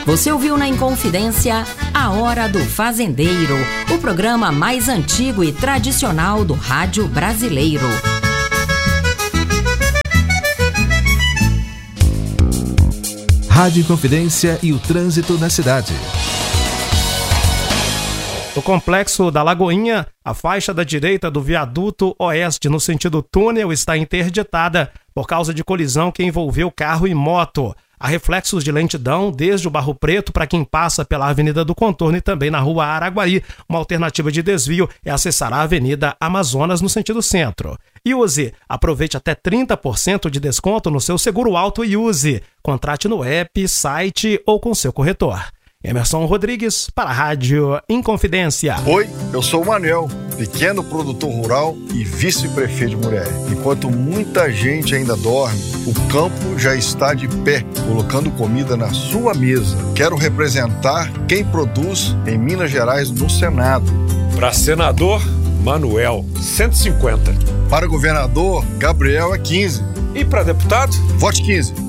Você ouviu na Inconfidência A Hora do Fazendeiro, o programa mais antigo e tradicional do rádio brasileiro. Rádio Inconfidência e o trânsito na cidade. No Complexo da Lagoinha, a faixa da direita do viaduto oeste no sentido túnel está interditada por causa de colisão que envolveu carro e moto. Há reflexos de lentidão desde o Barro Preto para quem passa pela Avenida do Contorno e também na Rua Araguari. Uma alternativa de desvio é acessar a Avenida Amazonas no sentido centro. E use, aproveite até 30% de desconto no seu seguro auto e use. Contrate no app, site ou com seu corretor. Emerson Rodrigues para a Rádio Inconfidência. Oi, eu sou o Manuel, pequeno produtor rural e vice-prefeito de Muré. Enquanto muita gente ainda dorme, o campo já está de pé, colocando comida na sua mesa. Quero representar quem produz em Minas Gerais no Senado. Para senador, Manuel, 150. Para governador, Gabriel é 15. E para deputado? Vote 15.